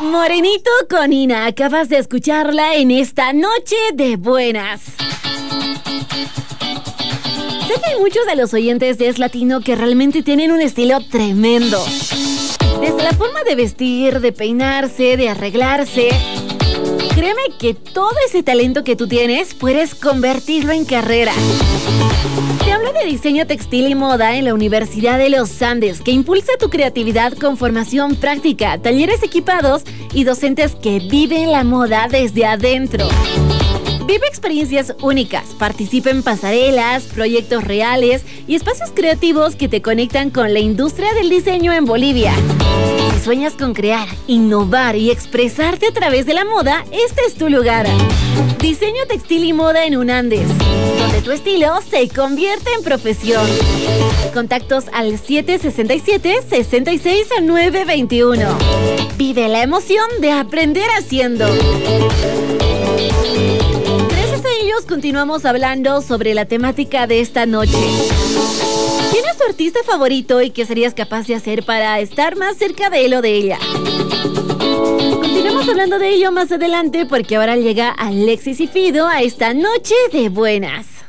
Morenito con Ina, acabas de escucharla en esta noche de buenas. Sé que hay muchos de los oyentes de Es Latino que realmente tienen un estilo tremendo. Desde la forma de vestir, de peinarse, de arreglarse. Créeme que todo ese talento que tú tienes puedes convertirlo en carrera. Te hablo de diseño textil y moda en la Universidad de los Andes, que impulsa tu creatividad con formación práctica, talleres equipados y docentes que viven la moda desde adentro. Vive experiencias únicas, participa en pasarelas, proyectos reales y espacios creativos que te conectan con la industria del diseño en Bolivia. Si sueñas con crear, innovar y expresarte a través de la moda, este es tu lugar. Diseño textil y moda en UNANDES, donde tu estilo se convierte en profesión. Contactos al 767-66-921. Vive la emoción de aprender haciendo. Continuamos hablando sobre la temática de esta noche. ¿Quién es tu artista favorito y qué serías capaz de hacer para estar más cerca de él o de ella? Continuamos hablando de ello más adelante porque ahora llega Alexis y Fido a esta noche de buenas.